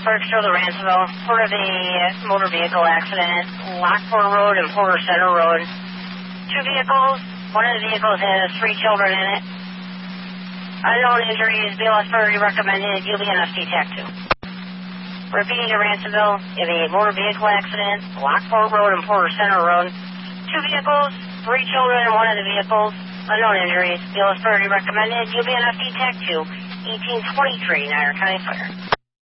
Berkshire, Ransomville, report of a motor vehicle accident, Lockport Road and Porter Center Road. Two vehicles. One of the vehicles has 3 children in it. Unknown injuries. BLS priority recommended. UBNFT TAC 2. Repeating to Ransomville, you have a motor vehicle accident, Lockport Road and Porter Center Road. Two vehicles, 3 children in one of the vehicles. Unknown injuries. BLS priority recommended. UBNFT TAC 2. 1823, Niagara County Fire.